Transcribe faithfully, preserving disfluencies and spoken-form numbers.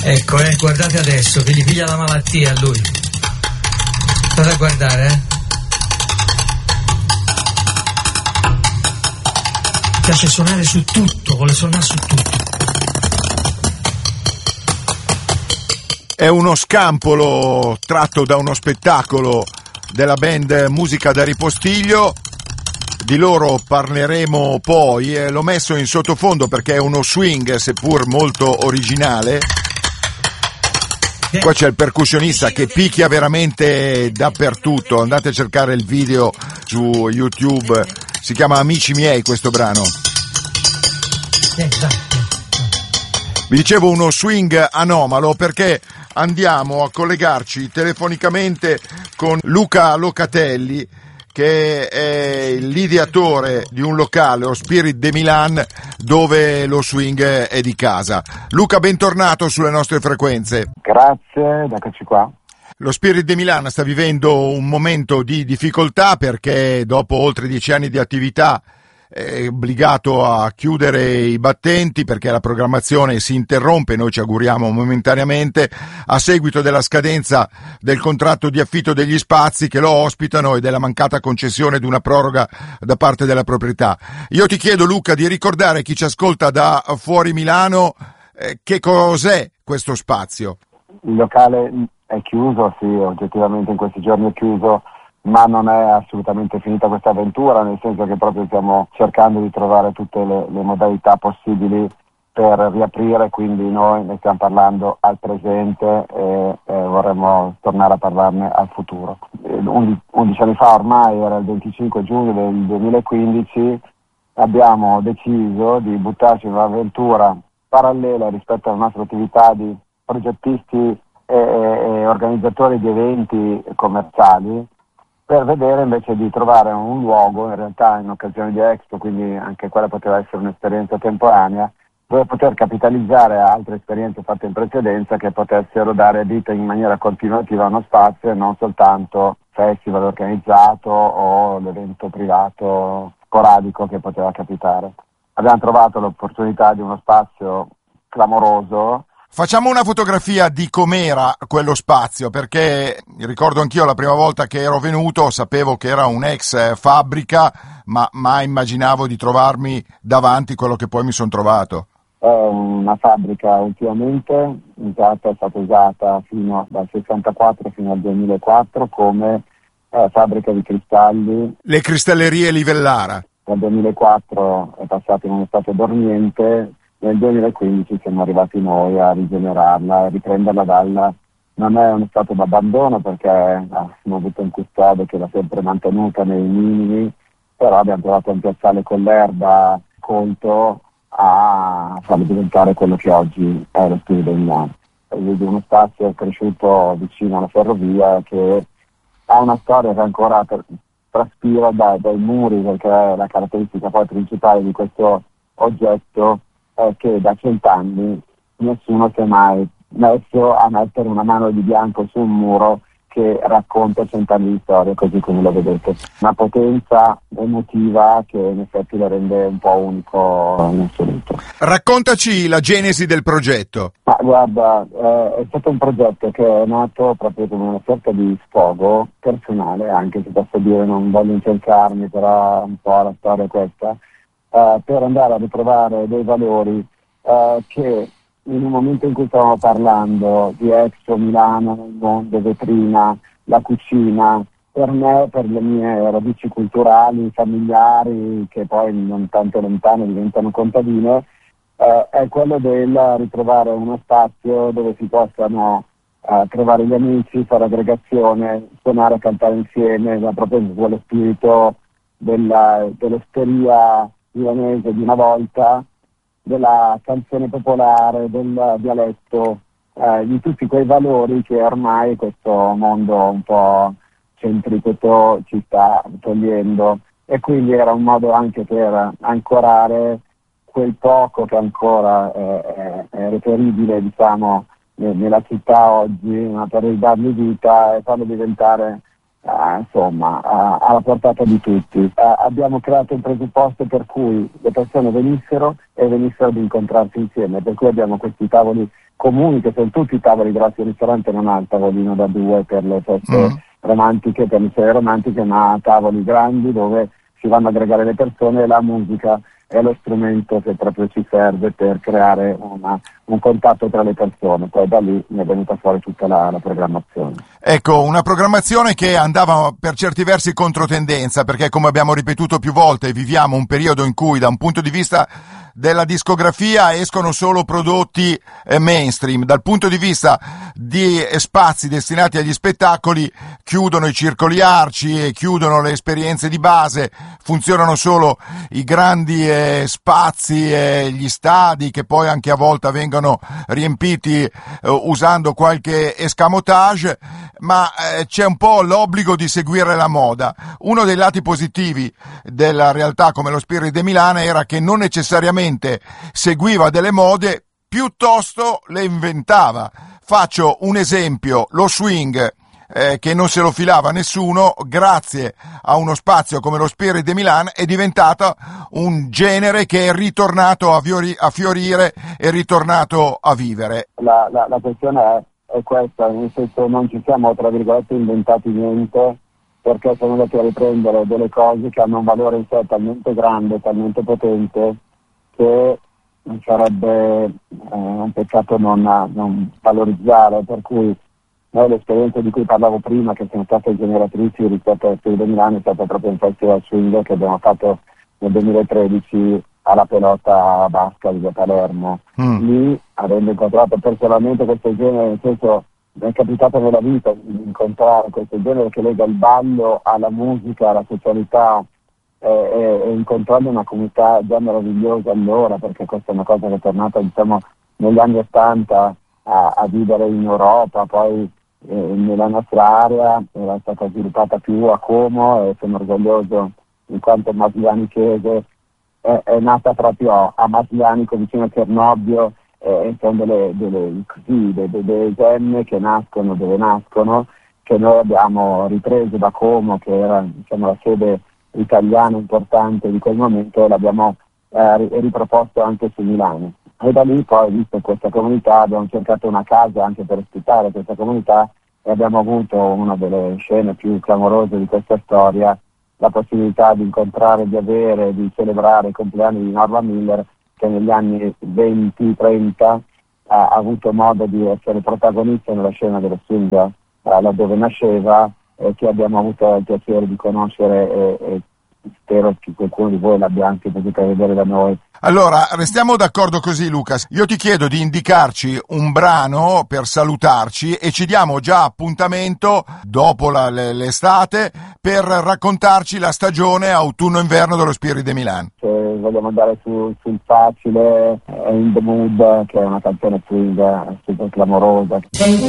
Ecco, eh, guardate adesso che gli piglia la malattia a lui. State a guardare, eh. Piace suonare su tutto, vuole suonare su tutto. È uno scampolo tratto da uno spettacolo della band Musica da Ripostiglio. Di loro parleremo poi, eh, l'ho messo in sottofondo perché è uno swing seppur molto originale. Qua c'è il percussionista che picchia veramente dappertutto, andate a cercare il video su YouTube, si chiama Amici miei questo brano. Vi dicevo uno swing anomalo perché andiamo a collegarci telefonicamente con Luca Locatelli, che è l'ideatore di un locale, lo Spirit de Milan, dove lo swing è di casa. Luca, bentornato sulle nostre frequenze. Grazie, eccoci qua. Lo Spirit de Milan sta vivendo un momento di difficoltà perché dopo oltre dieci anni di attività è obbligato a chiudere i battenti perché la programmazione si interrompe, noi ci auguriamo momentaneamente, a seguito della scadenza del contratto di affitto degli spazi che lo ospitano e della mancata concessione di una proroga da parte della proprietà. Io ti chiedo, Luca, di ricordare chi ci ascolta da fuori Milano eh, che cos'è questo spazio. Il locale è chiuso, sì, oggettivamente in questi giorni è chiuso, ma non è assolutamente finita questa avventura, nel senso che proprio stiamo cercando di trovare tutte le, le modalità possibili per riaprire, quindi noi ne stiamo parlando al presente e, e vorremmo tornare a parlarne al futuro. undici anni fa ormai, era il venticinque giugno del duemilaquindici, abbiamo deciso di buttarci in un'avventura parallela rispetto alla nostra attività di progettisti e, e, e organizzatori di eventi commerciali, per vedere invece di trovare un luogo, in realtà in occasione di Expo, quindi anche quella poteva essere un'esperienza temporanea, dove poter capitalizzare altre esperienze fatte in precedenza che potessero dare vita in maniera continuativa a uno spazio e non soltanto festival organizzato o l'evento privato sporadico che poteva capitare. Abbiamo trovato l'opportunità di uno spazio clamoroso. Facciamo una fotografia di com'era quello spazio, perché ricordo anch'io la prima volta che ero venuto, sapevo che era un'ex fabbrica, ma mai immaginavo di trovarmi davanti quello che poi mi sono trovato. È una fabbrica ultimamente usata, è stata usata fino dal sessantaquattro fino al duemilaquattro come eh, fabbrica di cristalli. Le cristallerie Livellara. Dal duemilaquattro è passata in uno stato dormiente. Nel duemilaquindici siamo arrivati noi a rigenerarla e riprenderla dalla... Non è uno stato d'abbandono perché ah, abbiamo avuto un custode che l'ha sempre mantenuta nei minimi, però abbiamo trovato un piazzale con l'erba colto a farlo diventare quello che oggi è lo Spirit de Milan. Vedi uno spazio cresciuto vicino alla ferrovia che ha una storia che ancora tra- traspira dai, dai muri, perché è la caratteristica poi principale di questo oggetto è che da cent'anni nessuno si è mai messo a mettere una mano di bianco su un muro che racconta cent'anni di storia, così come lo vedete. Una potenza emotiva che in effetti lo rende un po' unico in assoluto. Raccontaci la genesi del progetto. Ma guarda, eh, è stato un progetto che è nato proprio come una sorta di sfogo personale, anche se posso dire non voglio incensarmi, però un po' la storia è questa. Uh, per andare a ritrovare dei valori uh, che in un momento in cui stavamo parlando di Expo, Milano, il mondo, vetrina, la cucina, per me, per le mie radici culturali, familiari, che poi non tanto lontane diventano contadine, uh, è quello del ritrovare uno spazio dove si possano uh, trovare gli amici, fare aggregazione, suonare, cantare insieme, proprio quello spirito della, dell'osteria milanese di una volta, della canzone popolare, del dialetto, eh, di tutti quei valori che ormai questo mondo un po' centripeto ci sta togliendo, e quindi era un modo anche per ancorare quel poco che ancora è, è, è reperibile, diciamo, nella città oggi, ma per ridargli vita e farlo diventare Uh, insomma uh, alla portata di tutti. Uh, abbiamo creato un presupposto per cui le persone venissero e venissero ad incontrarsi insieme, per cui abbiamo questi tavoli comuni, che sono tutti tavoli grossi. Il ristorante non ha il tavolino da due per le feste mm. romantiche, per le sere romantiche, ma ha tavoli grandi dove si vanno ad aggregare le persone, e la musica è lo strumento che proprio ci serve per creare una, un contatto tra le persone. Poi da lì ne è venuta fuori tutta la, la programmazione. Ecco, una programmazione che andava per certi versi controtendenza, perché come abbiamo ripetuto più volte viviamo un periodo in cui da un punto di vista della discografia escono solo prodotti eh, mainstream. Dal punto di vista di eh, spazi destinati agli spettacoli chiudono i circoli arci e chiudono le esperienze di base, funzionano solo i grandi eh, spazi e eh, gli stadi, che poi anche a volte vengono riempiti eh, usando qualche escamotage, ma eh, c'è un po' l'obbligo di seguire la moda. Uno dei lati positivi della realtà come lo Spirit de Milano era che non necessariamente seguiva delle mode, piuttosto le inventava. Faccio un esempio: lo swing, eh, che non se lo filava nessuno, grazie a uno spazio come lo Spirit de Milano è diventato un genere che è ritornato a, fiori- a fiorire, è ritornato a vivere. La, la, la questione è, è questa, nel senso, non ci siamo tra virgolette inventati niente, perché siamo andati a riprendere delle cose che hanno un valore in sé talmente grande, talmente potente, che sarebbe eh, un peccato non, non valorizzare. Per cui noi l'esperienza di cui parlavo prima, che sono state generatrici rispetto al Spirit de Milano, è stata proprio un festival swing che abbiamo fatto nel duemilatredici alla Pelota Basca di Palermo. Mm. Lì, avendo incontrato personalmente questo genere, nel senso, mi è capitato nella vita di incontrare questo genere che lega il ballo alla musica, alla socialità, e, e, e incontrando una comunità già meravigliosa allora, perché questa è una cosa che è tornata, diciamo, negli anni Ottanta a, a vivere in Europa, poi eh, nella nostra area era stata sviluppata più a Como, e sono orgoglioso in quanto Masliani Chiese è, è nata proprio a Maslianico, vicino a Cernobbio, e sono delle, delle, così, delle, delle gemme che nascono dove nascono, che noi abbiamo ripreso da Como, che era, diciamo, la sede italiana importante di quel momento, e l'abbiamo eh, riproposto anche su Milano. E da lì poi, visto questa comunità, abbiamo cercato una casa anche per ospitare questa comunità, e abbiamo avuto una delle scene più clamorose di questa storia, la possibilità di incontrare, di avere, di celebrare il compleanno di Norma Miller, che negli anni venti trenta ha avuto modo di essere protagonista nella scena dello swing, eh, laddove nasceva, e che abbiamo avuto il piacere di conoscere, e, e spero che qualcuno di voi l'abbia anche potuto vedere da noi. Allora, restiamo d'accordo così, Lucas. Io ti chiedo di indicarci un brano per salutarci, e ci diamo già appuntamento dopo la, l'estate per raccontarci la stagione autunno-inverno dello Spirit de Milano. Se vogliamo andare su, sul facile, In the Mood, che è una canzone swing super clamorosa.